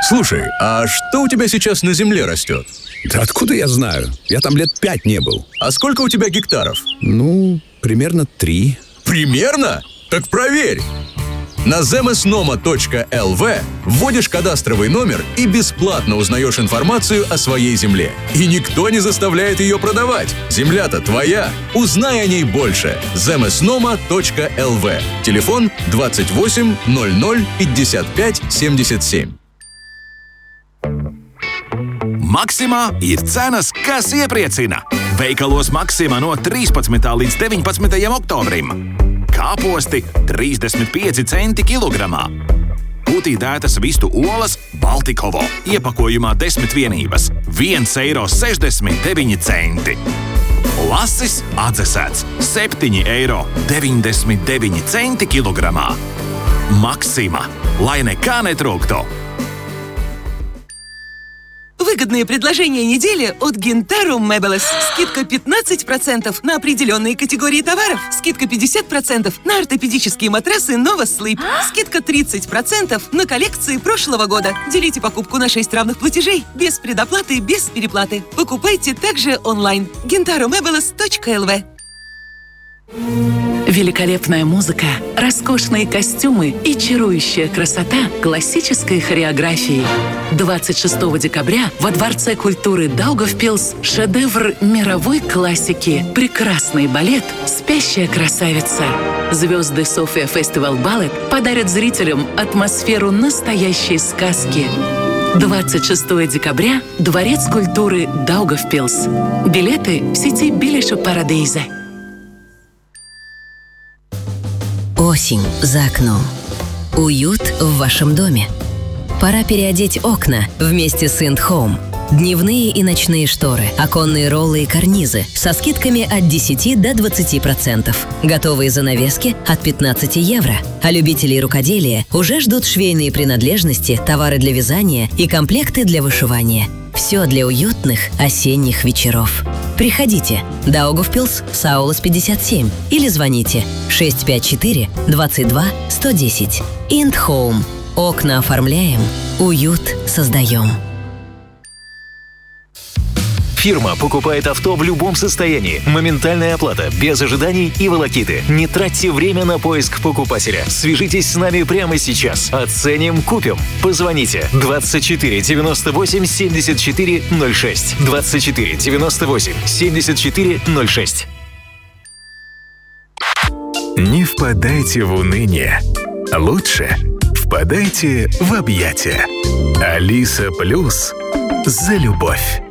Слушай, а что у тебя сейчас на земле растет? Да откуда я знаю? Я там лет 5 не был. А сколько у тебя гектаров? Примерно 3. Примерно? Так проверь! На zemesnoma.lv вводишь кадастровый номер и бесплатно узнаешь информацию о своей земле. И никто не заставляет ее продавать. Земля-то твоя. Узнай о ней больше. zemesnoma.lv. Телефон 28 00 55 77. Maksimā ir cenas, kas iepriecina. Veikalos Maksimā no 13. līdz 19. oktobrim. Kāposti 35 centi kilogramā. Putītētas vistu olas Baltikovo iepakojumā 10 vienības 1,69 eiro. Lasis atdzesēts 7,99 eiro kilogramā. Maksimā, lai nekā netrūktu. Выгодные предложения недели от Gintaro Meubles. Скидка 15% на определенные категории товаров. Скидка 50% на ортопедические матрасы Nova Sleep. Скидка 30% на коллекции прошлого года. Делите покупку на 6 равных платежей. Без предоплаты, без переплаты. Покупайте также онлайн. gintaromeubles.lv. Великолепная музыка, роскошные костюмы и чарующая красота классической хореографии. 26 декабря во Дворце культуры Даугавпилс шедевр мировой классики, прекрасный балет «Спящая красавица». Звезды София Фестивал Балет подарят зрителям атмосферу настоящей сказки. 26 декабря Дворец культуры Даугавпилс. Билеты в сети Билеша Парадейзе. Осень за окном. Уют в вашем доме. Пора переодеть окна вместе с IndHome. Дневные и ночные шторы, оконные роллы и карнизы со скидками от 10 до 20%. Готовые занавески от 15 евро. А любителей рукоделия уже ждут швейные принадлежности, товары для вязания и комплекты для вышивания. Все для уютных осенних вечеров. Приходите. Даугавпилс, Саулас 57 или звоните 654 22 110. IndHome. Окна оформляем, уют создаем. Фирма покупает авто в любом состоянии. Моментальная оплата, без ожиданий и волокиты. Не тратьте время на поиск покупателя. Свяжитесь с нами прямо сейчас. Оценим, купим. Позвоните 24 98 74 06. 24 98 74 06. Не впадайте в уныние. Лучше впадайте в объятия. Алиса Плюс за любовь.